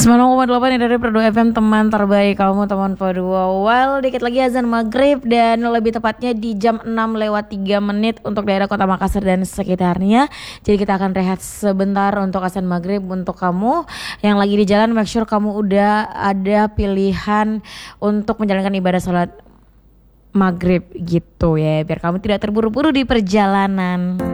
9,8 dari Perdu FM, teman terbaik kamu, teman Podua. Well, dikit lagi azan maghrib dan lebih tepatnya di jam 6:03 untuk daerah Kota Makassar dan sekitarnya. Jadi kita akan rehat sebentar untuk azan maghrib. Untuk kamu yang lagi di jalan, make sure kamu udah ada pilihan untuk menjalankan ibadah sholat maghrib gitu ya, biar kamu tidak terburu-buru di perjalanan.